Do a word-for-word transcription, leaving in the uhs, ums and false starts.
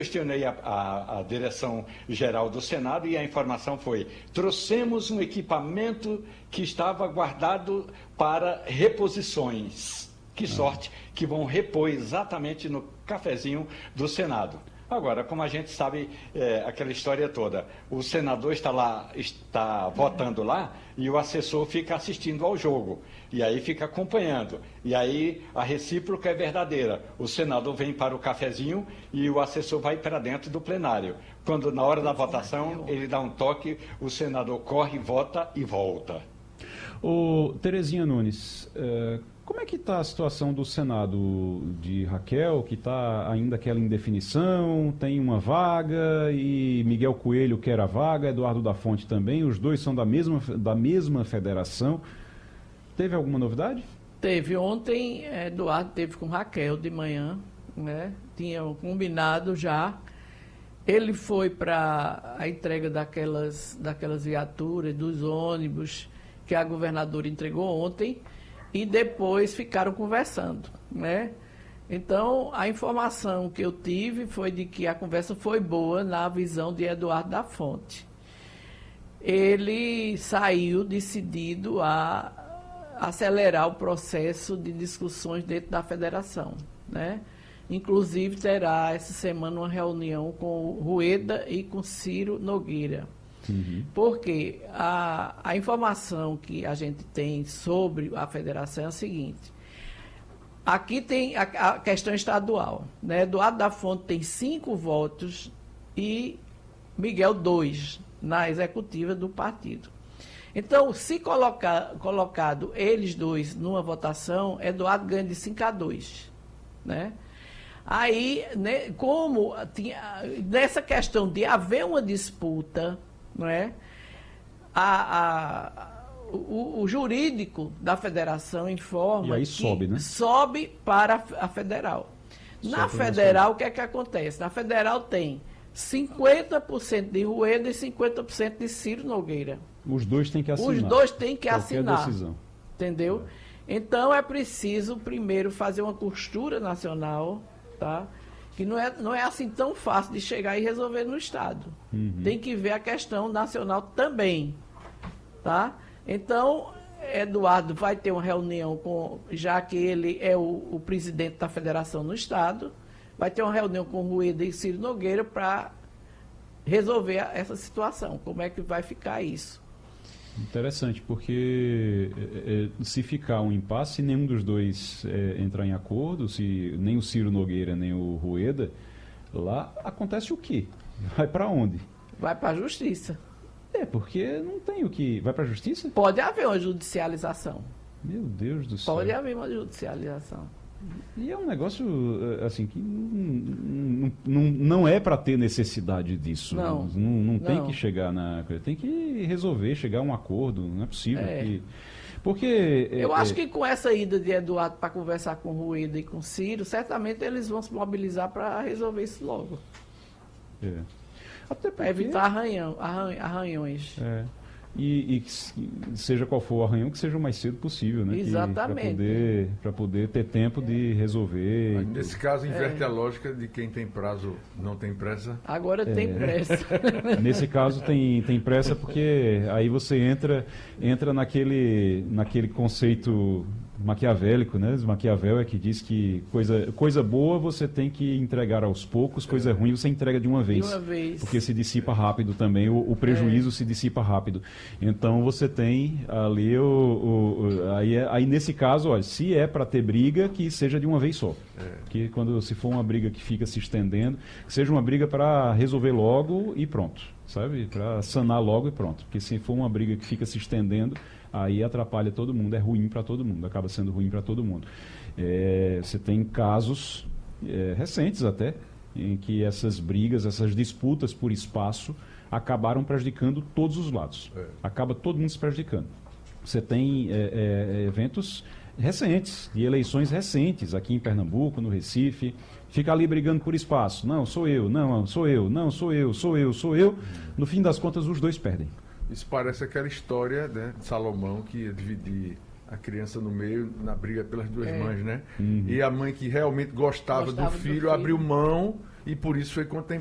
questionei a, a, a direção-geral do Senado e a informação foi: trouxemos um equipamento que estava guardado para reposições. Que sorte que vão repor exatamente no cafezinho do Senado. Agora, como a gente sabe, é, aquela história toda, o senador está lá, está votando lá e o assessor fica assistindo ao jogo. E aí fica acompanhando. E aí a recíproca é verdadeira. O senador vem para o cafezinho e o assessor vai para dentro do plenário. Quando na hora da votação ele dá um toque, o senador corre, vota e volta. Ô, Terezinha Nunes, é, como é que está a situação do Senado de Raquel, que está ainda aquela indefinição, tem uma vaga e Miguel Coelho quer a vaga, Eduardo da Fonte também, os dois são da mesma, da mesma federação. Teve alguma novidade? Teve. Ontem, Eduardo teve com Raquel de manhã, né? Tinham combinado já. Ele foi para a entrega daquelas, daquelas viaturas, dos ônibus que a governadora entregou ontem, e depois ficaram conversando, né? Então, a informação que eu tive foi de que a conversa foi boa na visão de Eduardo da Fonte. Ele saiu decidido a acelerar o processo de discussões dentro da federação, né? Inclusive, terá essa semana uma reunião com o Rueda e com Ciro Nogueira. Uhum. Porque a, a informação que a gente tem sobre a federação é a seguinte: aqui tem a, a questão estadual, né? Eduardo da Fonte tem cinco votos e Miguel dois na executiva do partido. Então, se colocar, colocado eles dois numa votação, Eduardo ganha de cinco a dois, né? Aí, né, como tinha, nessa questão de haver uma disputa, não é? A, a, o, o jurídico da federação informa e aí que sobe, né? sobe para a federal. Na Sobe federal, o que é que acontece? Na federal tem cinquenta por cento de Rueda e cinquenta por cento de Ciro Nogueira. Os dois têm que assinar. Os dois têm que Qualquer assinar. Decisão. Entendeu? É. Então é preciso primeiro fazer uma costura nacional, tá? Que não é, não é assim tão fácil de chegar e resolver no Estado. Uhum. Tem que ver a questão nacional também, tá? Então, Eduardo vai ter uma reunião com, já que ele é o, o presidente da federação no Estado, vai ter uma reunião com o Rueda e Ciro Nogueira para resolver essa situação, como é que vai ficar isso. Interessante, porque é, se ficar um impasse, se nenhum dos dois é, entrar em acordo, se nem o Ciro Nogueira nem o Rueda, lá acontece o quê? Vai para onde? Vai para a justiça. É, porque não tem o que... Vai para a justiça? Pode haver uma judicialização. Meu Deus do céu. Pode haver uma judicialização. E é um negócio, assim, que não, não, não é para ter necessidade disso. Não. Não, não tem não. que chegar na... Tem que resolver, chegar a um acordo. Não é possível é. que... Porque... Eu é, acho é... que com essa ida de Eduardo para conversar com o Rueda e com o Ciro, certamente eles vão se mobilizar para resolver isso logo. É. Até porque... Para evitar arranhão, arran, arranhões. É. E, e que seja qual for o arranhão, que seja o mais cedo possível, né? Exatamente. Para poder, para poder ter tempo de resolver. Mas nesse caso, inverte é. a lógica de quem tem prazo não tem pressa. Agora tem é. pressa. Nesse caso tem, tem pressa porque aí você entra, entra naquele, naquele conceito maquiavélico, né? Maquiavel é que diz que coisa, coisa boa você tem que entregar aos poucos, coisa é. ruim você entrega de uma vez. De uma vez. Porque se dissipa rápido também, o, o prejuízo é. se dissipa rápido. Então você tem ali o... o, o aí, aí nesse caso, olha, se é para ter briga, que seja de uma vez só. É. Que quando se for uma briga que fica se estendendo, que seja uma briga para resolver logo e pronto, sabe? Para sanar logo e pronto. Porque se for uma briga que fica se estendendo, aí atrapalha todo mundo, é ruim para todo mundo, acaba sendo ruim para todo mundo. É, você tem casos é, recentes até, em que essas brigas, essas disputas por espaço acabaram prejudicando todos os lados. É. Acaba todo mundo se prejudicando. Você tem é, é, eventos recentes, de eleições recentes, aqui em Pernambuco, no Recife, fica ali brigando por espaço. Não, sou eu, não, sou eu, não, sou eu, sou eu, sou eu. No fim das contas, os dois perdem. Isso parece aquela história, né, de Salomão, que ia dividir a criança no meio, na briga pelas duas É. mães, né? E a mãe que realmente gostava, Gostava do do filho, filho. abriu mão e por isso foi contemplada.